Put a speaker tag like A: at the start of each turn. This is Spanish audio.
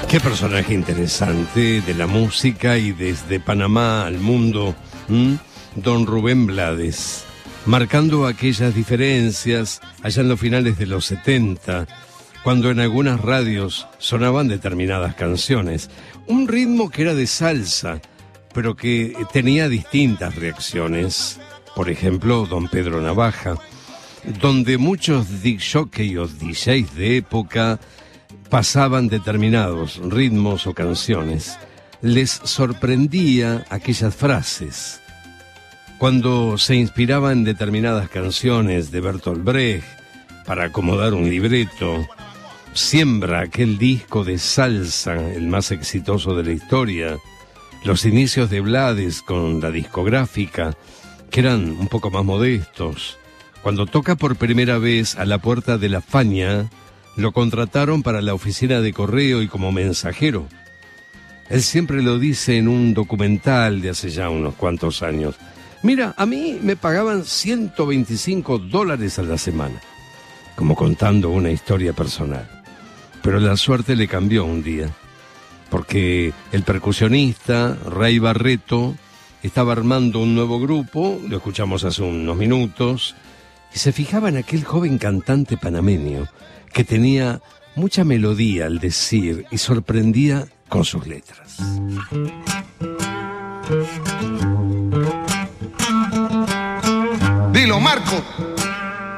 A: Qué personaje interesante de la música y desde Panamá al mundo, don Rubén Blades, marcando aquellas diferencias allá en los finales de los 70, cuando en algunas radios sonaban determinadas canciones. Un ritmo que era de salsa, pero que tenía distintas reacciones. Por ejemplo, don Pedro Navaja, donde muchos disc jockey o DJs de época pasaban determinados ritmos o canciones. Les sorprendía aquellas frases. Cuando se inspiraba en determinadas canciones de Bertolt Brecht para acomodar un libreto, Siembra, aquel disco de salsa, el más exitoso de la historia, los inicios de Blades con la discográfica, que eran un poco más modestos. Cuando toca por primera vez a la puerta de la Fania, lo contrataron para la oficina de correo y como mensajero. Él siempre lo dice en un documental de hace ya unos cuantos años. Mira, a mí me pagaban $125 a la semana, como contando una historia personal. Pero la suerte le cambió un día, porque el percusionista, Ray Barreto, estaba armando un nuevo grupo, lo escuchamos hace unos minutos, y se fijaba en aquel joven cantante panameño que tenía mucha melodía al decir y sorprendía con sus letras.
B: Dilo, Marco.